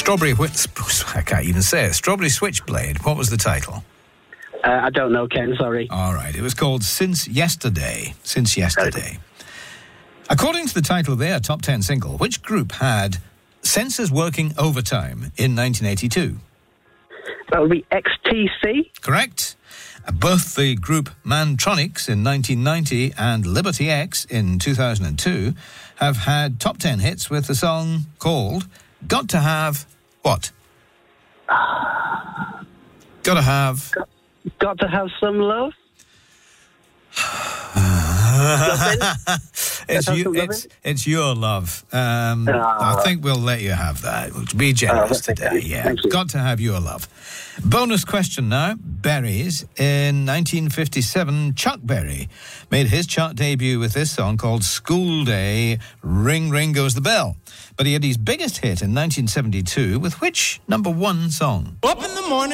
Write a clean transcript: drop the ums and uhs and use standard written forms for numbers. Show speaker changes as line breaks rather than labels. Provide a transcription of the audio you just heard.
I can't even say it. Strawberry Switchblade. What was the title?
I don't know, Ken, sorry.
All right. It was called Since Yesterday. Since Yesterday. According to the title of their top 10 single, which group had Sensors Working Overtime in 1982?
That would be XTC.
Correct. Both the group Mantronics in 1990 and Liberty X in 2002 have had top 10 hits with the song called Got to Have what? Got to have...
Got to Have Some Love?
It's your love. I think we'll let you have that. Be generous today. Yeah, got to have your love. Bonus question now. Berries. In 1957, Chuck Berry made his chart debut with this song called School Day, Ring Ring Goes the Bell. But he had his biggest hit in 1972 with which number one song?
Up in the morning.